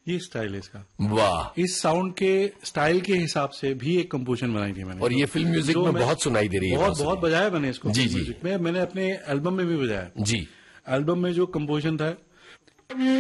ये स्टाइल है इसका। वाह। इस साउंड के स्टाइल के हिसाब से भी एक कंपोजिशन बनाई थी मैंने, और ये फिल्म म्यूजिक में बहुत सुनाई दे रही है। बहुत बजाया मैंने इसको। जी जी। मैंने अपने एल्बम में भी बजाया। जी। एल्बम में जो कंपोजिशन था